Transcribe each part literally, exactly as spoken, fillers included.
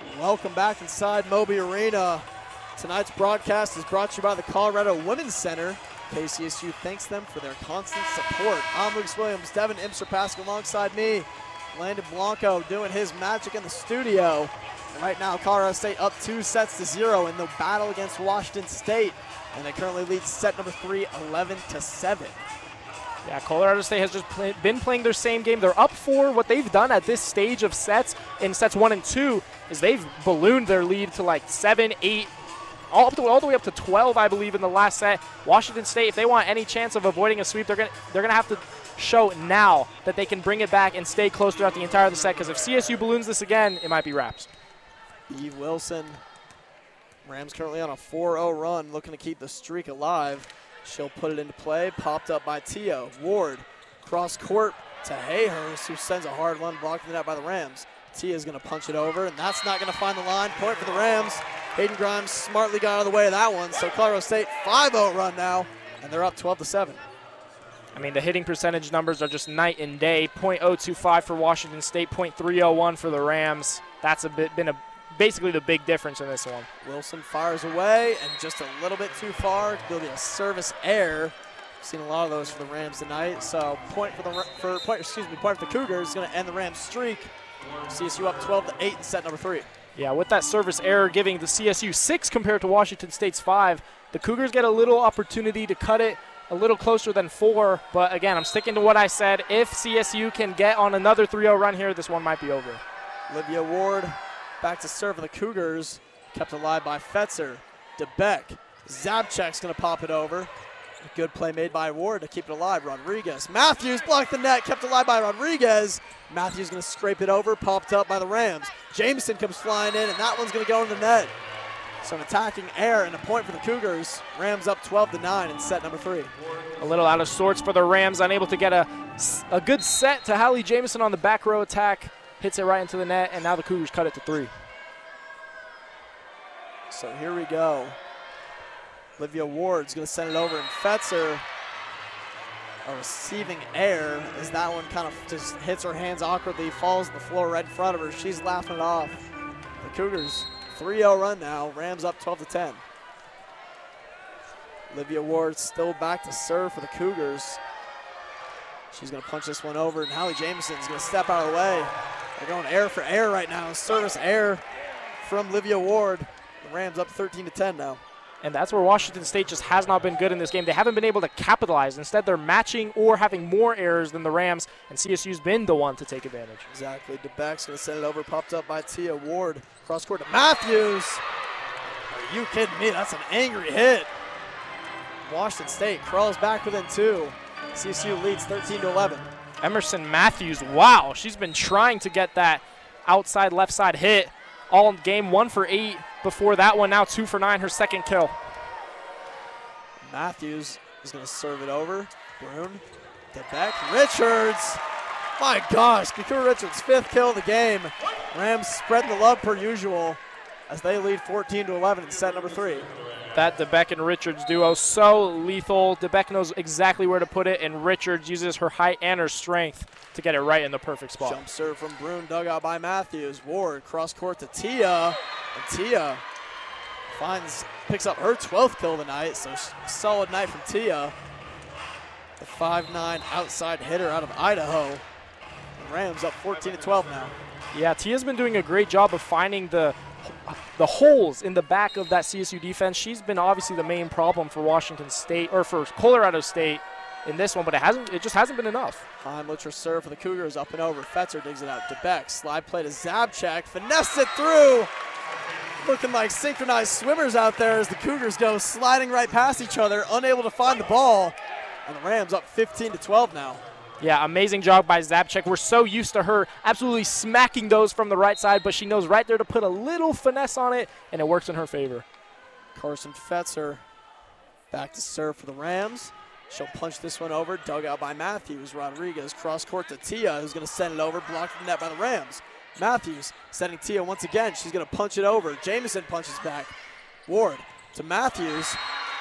Welcome back inside Moby Arena. Tonight's broadcast is brought to you by the Colorado Women's Center. K C S U thanks them for their constant support. I'm Lucas Williams, Devin Imser-Pask alongside me. Landon Blanco doing his magic in the studio. And right now, Colorado State up two sets to zero in the battle against Washington State. And they currently lead set number three, eleven to seven. Yeah, Colorado State has just play, been playing their same game. They're up four. What they've done at this stage of sets, in sets one and two, is they've ballooned their lead to like seven, eight, all, up to, all the way up to twelve, I believe, in the last set. Washington State, if they want any chance of avoiding a sweep, they're gonna they're gonna have to show now that they can bring it back and stay close throughout the entire of the set. Because if C S U balloons this again, it might be wraps. Eve Wilson, Rams currently on a four oh run, looking to keep the streak alive. She'll put it into play, popped up by Tia. Ward, cross court to Hayhurst, who sends a hard one, blocked in the net by the Rams. Tia's gonna punch it over, and that's not gonna find the line. Point for the Rams. Hayden Grimes smartly got out of the way of that one, so Colorado State five oh run now, and they're up twelve to seven. I mean, the hitting percentage numbers are just night and day. point oh two five for Washington State, point three oh one for the Rams. That's a bit, been a basically the big difference in this one. Wilson fires away, and just a little bit too far. It'll be a service error. Seen a lot of those for the Rams tonight. So point for the for point, excuse me, point for the Cougars is going to end the Rams streak. C S U up twelve to eight in set number three. Yeah, with that service error giving the C S U six compared to Washington State's five, the Cougars get a little opportunity to cut it a little closer than four. But again, I'm sticking to what I said. If C S U can get on another three oh run here, this one might be over. Olivia Ward back to serve for the Cougars. Kept alive by Fetzer. DeBeck. Zabchek's going to pop it over. A good play made by Ward to keep it alive. Rodriguez. Matthews blocked the net. Kept alive by Rodriguez. Matthews going to scrape it over. Popped up by the Rams. Jameson comes flying in, and that one's going to go in the net. So an attacking error and a point for the Cougars. Rams up twelve to nine in set number three. A little out of sorts for the Rams. Unable to get a, a good set to Hallie Jameson on the back row attack. Hits it right into the net, and now the Cougars cut it to three. So here we go. Olivia Ward's going to send it over, and Fetzer, a receiving error, as that one kind of just hits her hands awkwardly, falls to the floor right in front of her. She's laughing it off. The Cougars, three oh run now. Rams up twelve to ten. Olivia Ward still back to serve for the Cougars. She's going to punch this one over, and Hallie Jameson's going to step out of the way. They're going air for air right now. Service air from Olivia Ward. The Rams up thirteen to ten now. And that's where Washington State just has not been good in this game. They haven't been able to capitalize. Instead, they're matching or having more errors than the Rams, and C S U's been the one to take advantage. Exactly. DeBeck's going to send it over. Popped up by Tia Ward. Cross court to Matthews. Are you kidding me? That's an angry hit. Washington State crawls back within two. C S U leads thirteen to eleven. Emerson Matthews, wow, she's been trying to get that outside left side hit all game, one for eight before that one, now two for nine, her second kill. Matthews is going to serve it over. Brune, DeBeck, Richards. My gosh, Kikura Richards' fifth kill of the game. Rams spreading the love per usual as they lead fourteen to eleven in set number three. That DeBeck and Richards duo, so lethal. DeBeck knows exactly where to put it, and Richards uses her height and her strength to get it right in the perfect spot. Jump serve from Brune, dug out by Matthews. Ward, cross court to Tia, and Tia finds, picks up her twelfth kill of the night, so solid night from Tia. The five nine outside hitter out of Idaho. The Rams up fourteen to twelve now. Yeah, Tia's been doing a great job of finding the the holes in the back of that C S U defense. She's been obviously the main problem for Washington State, or for Colorado State in this one, but it hasn't. It just hasn't been enough. Heimlicher serve for the Cougars, up and over. Fetzer digs it out. DeBeck, slide play to Zabchek, finesse it through. Looking like synchronized swimmers out there as the Cougars go sliding right past each other, unable to find the ball. And the Rams up fifteen to twelve now. Yeah, amazing job by Zabchek. We're so used to her absolutely smacking those from the right side, but she knows right there to put a little finesse on it, and it works in her favor. Carson Fetzer back to serve for the Rams. She'll punch this one over, dug out by Matthews. Rodriguez cross court to Tia, who's going to send it over, blocked from the net by the Rams. Matthews sending Tia once again. She's going to punch it over. Jameson punches back. Ward to Matthews.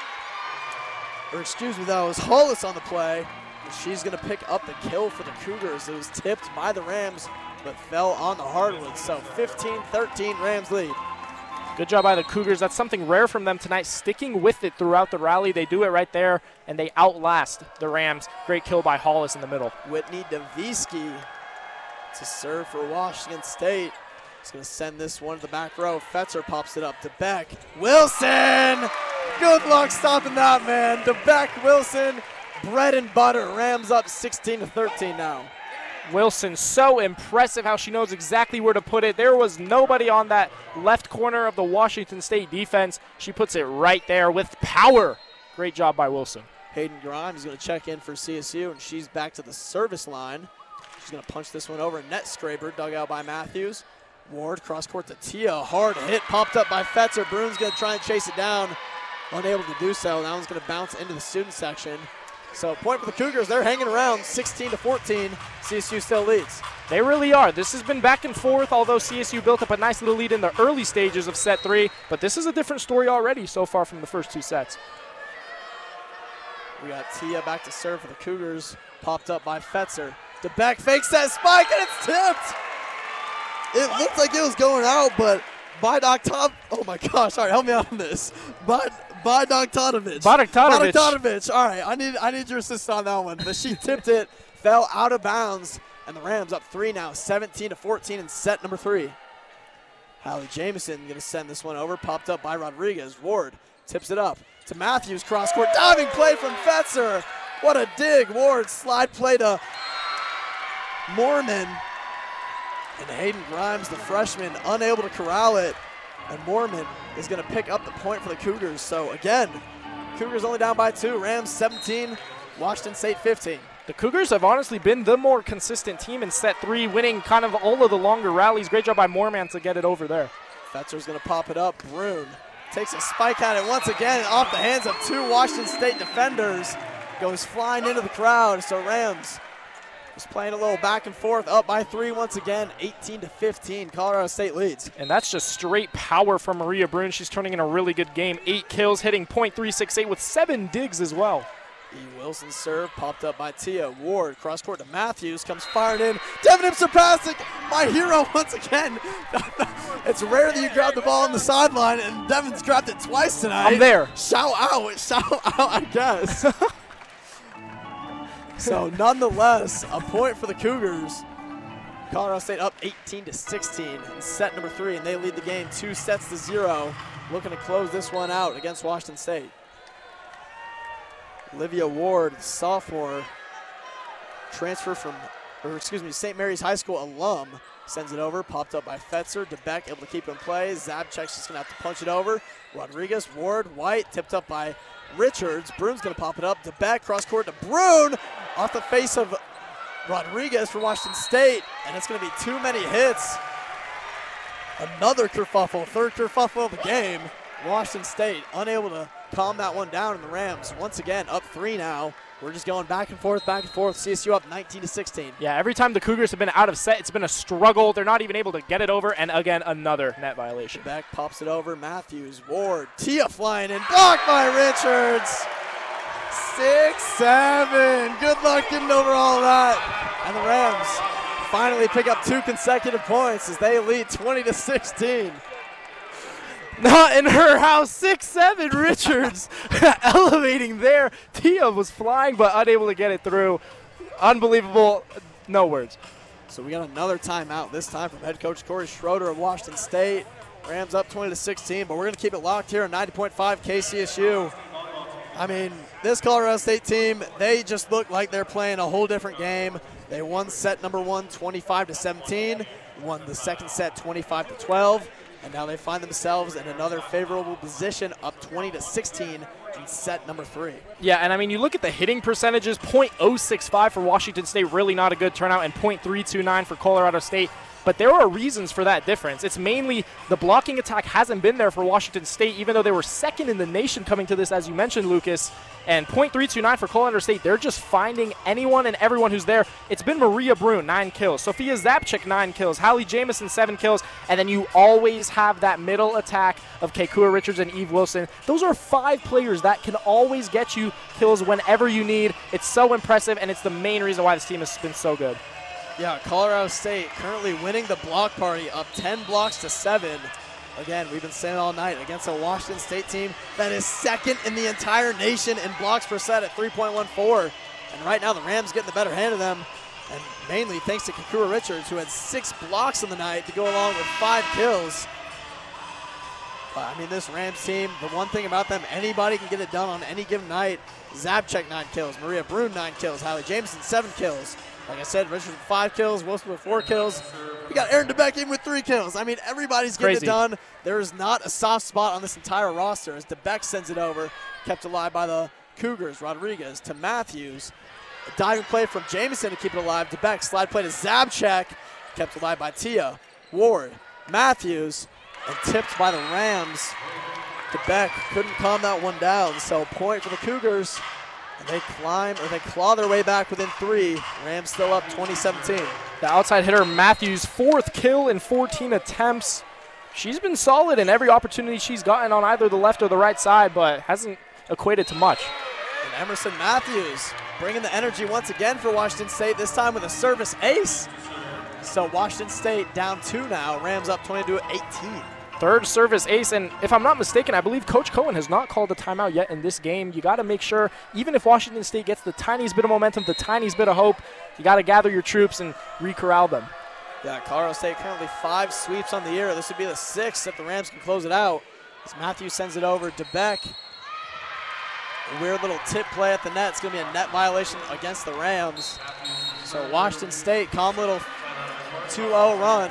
Or excuse me, that was Hollis on the play. And she's going to pick up the kill for the Cougars. It was tipped by the Rams but fell on the hardwood. So fifteen thirteen Rams lead. Good job by the Cougars. That's something rare from them tonight, sticking with it throughout the rally. They do it right there, and they outlast the Rams. Great kill by Hollis in the middle. Whitney Davisky to serve for Washington State. He's going to send this one to the back row. Fetzer pops it up to Beck. Wilson! Good luck stopping that, man. To Beck, Wilson, bread and butter. Rams up sixteen to thirteen now. Wilson, so impressive how she knows exactly where to put it. There was nobody on that left corner of the Washington State defense. She puts it right there with power. Great job by Wilson. Hayden Grimes is going to check in for C S U, and she's back to the service line. She's going to punch this one over. Net scraper dug out by Matthews. Ward cross court to Tia. Hard hit popped up by Fetzer. Broom's going to try and chase it down. Unable to do so. That one's going to bounce into the student section. So point for the Cougars. They're hanging around sixteen to fourteen. C S U still leads. They really are. This has been back and forth, although C S U built up a nice little lead in the early stages of set three. But this is a different story already so far from the first two sets. We got Tia back to serve for the Cougars. Popped up by Fetzer. DeBeck fakes that spike, and it's tipped. It looked like it was going out, but Bogdanovic, oh my gosh, all right, help me out on this. But Bogdanovic. Bogdanovic. Bogdanovic. All right, I need I need your assist on that one. But she tipped it, fell out of bounds, and the Rams up three now, seventeen to fourteen in set number three. Hallie Jamison going to send this one over, popped up by Rodriguez. Ward tips it up to Matthews, cross court, diving play from Fetzer. What a dig. Ward slide play to Moorman. And Hayden Grimes, the freshman, unable to corral it. And Moorman is going to pick up the point for the Cougars. So again, Cougars only down by two. Rams seventeen, Washington State fifteen. The Cougars have honestly been the more consistent team in set three, winning kind of all of the longer rallies. Great job by Moorman to get it over there. Fetzer's going to pop it up. Brune takes a spike at it once again off the hands of two Washington State defenders. Goes flying into the crowd. So Rams just playing a little back and forth, up by three once again, eighteen to fifteen. Colorado State leads. And that's just straight power from Maria Brune. She's turning in a really good game. Eight kills, hitting point three six eight with seven digs as well. E. Wilson serve, popped up by Tia. Ward, cross court to Matthews, comes firing in. Devin Ipsopastic, my hero once again. It's rare that you grab the ball on the sideline, and Devin's grabbed it twice tonight. I'm there. Shout out, shout out, I guess. So nonetheless, a point for the Cougars. Colorado State up eighteen to sixteen in set number three, and they lead the game two sets to zero. Looking to close this one out against Washington State. Olivia Ward, sophomore, transfer from, or excuse me, Saint Mary's High School alum, sends it over, popped up by Fetzer. DeBeck able to keep it in play. Zabchek's just going to have to punch it over. Rodriguez, Ward, White, tipped up by Richards. Brune's going to pop it up. DeBeck, cross court to Brune, off the face of Rodriguez for Washington State, and it's going to be too many hits. Another kerfuffle, third kerfuffle of the game. Washington State unable to calm that one down, and the Rams once again up three now. We're just going back and forth, back and forth. C S U up nineteen to sixteen. Yeah, every time the Cougars have been out of set, it's been a struggle. They're not even able to get it over, and again, another net violation. Beck pops it over. Matthews, Ward, Tia flying in, blocked by Richards. Six, seven. Good luck getting over all of that. And the Rams finally pick up two consecutive points as they lead twenty to sixteen. Not in her house. six seven Richards elevating there. Tia was flying but unable to get it through. Unbelievable. No words. So we got another timeout, this time from head coach Corey Schroeder of Washington State. Rams up twenty to sixteen, but we're going to keep it locked here on ninety point five K C S U. I mean, this Colorado State team, they just look like they're playing a whole different game. They won set number one twenty-five to seventeen, won the second set twenty-five to twelve. And now they find themselves in another favorable position, up twenty to sixteen in set number three. Yeah, and I mean, you look at the hitting percentages, point oh six five for Washington State, really not a good turnout, and point three two nine for Colorado State. But there are reasons for that difference. It's mainly the blocking attack hasn't been there for Washington State, even though they were second in the nation coming to this, as you mentioned, Lucas. And point three two nine for Colorado State, they're just finding anyone and everyone who's there. It's been Maria Brune, nine kills. Sophia Zabchek, nine kills. Hallie Jamison, seven kills. And then you always have that middle attack of Keikua Richards and Eve Wilson. Those are five players that can always get you kills whenever you need. It's so impressive, and it's the main reason why this team has been so good. Yeah, Colorado State currently winning the block party up ten blocks to seven. Again, we've been saying all night against a Washington State team that is second in the entire nation in blocks per set at three point one four. And right now the Rams getting the better hand of them, and mainly thanks to Kakura Richards, who had six blocks in the night to go along with five kills. But, I mean, this Rams team, the one thing about them, anybody can get it done on any given night. Zabchek, nine kills. Maria Brune, nine kills. Hallie Jameson, seven kills. Like I said, Richards with five kills, Wilson with four kills. We got Aaron DeBeck in with three kills. I mean, everybody's getting Crazy. it done. There is not a soft spot on this entire roster as DeBeck sends it over, kept alive by the Cougars. Rodriguez to Matthews. A diving play from Jameson to keep it alive. DeBeck, slide play to Zabchek, kept alive by Tia. Ward, Matthews, and tipped by the Rams. DeBeck couldn't calm that one down, so point for the Cougars. And they climb, or they claw their way back within three. Rams still up twenty seventeen. The outside hitter, Matthews, fourth kill in fourteen attempts. She's been solid in every opportunity she's gotten on either the left or the right side, but hasn't equated to much. And Emerson Matthews bringing the energy once again for Washington State, this time with a service ace. So Washington State down two now. Rams up twenty-two eighteen. Third service ace, and if I'm not mistaken, I believe Coach Cohen has not called a timeout yet in this game. You got to make sure, even if Washington State gets the tiniest bit of momentum, the tiniest bit of hope, you got to gather your troops and re-corral them. Yeah, Colorado State currently five sweeps on the year. This would be the sixth if the Rams can close it out. As Matthews sends it over to Beck. A weird little tip play at the net. It's going to be a net violation against the Rams. So Washington State, calm little two oh run.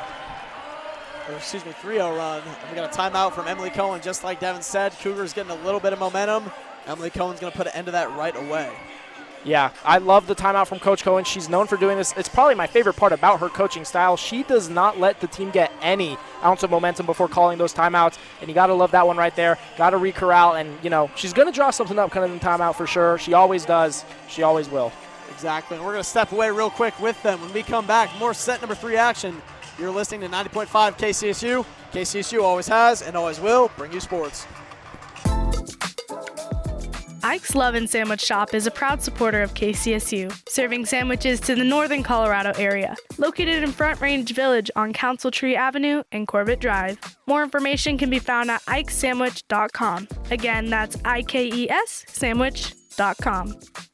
Or excuse me, three oh run. And we got a timeout from Emily Cohen, just like Devin said. Cougars getting a little bit of momentum. Emily Cohen's going to put an end to that right away. Yeah, I love the timeout from Coach Cohen. She's known for doing this. It's probably my favorite part about her coaching style. She does not let the team get any ounce of momentum before calling those timeouts, and you got to love that one right there. Got to re-corral, and, you know, she's going to draw something up kind of in timeout for sure. She always does. She always will. Exactly, and we're going to step away real quick with them. When we come back, more set number three action. You're listening to ninety point five K C S U. K C S U always has and always will bring you sports. Ike's Love and Sandwich Shop is a proud supporter of K C S U, serving sandwiches to the northern Colorado area. Located in Front Range Village on Council Tree Avenue and Corbett Drive. More information can be found at ikes sandwich dot com. Again, that's I K E S sandwich dot com.